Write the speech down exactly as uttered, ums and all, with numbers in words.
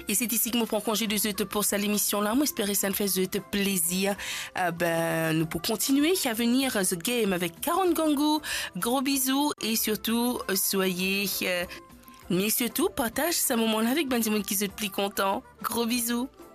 Et c'est ici que je prends congé de ce pour ça l'émission là. Moi, espérer ça nous fait de plaisir. Euh, ben, nous pour continuer à venir The Game avec Karen Gangou. Gros bisous et surtout, soyez, euh, mais surtout, partage ce moment-là avec ben du monde qui se plus content. Gros bisous.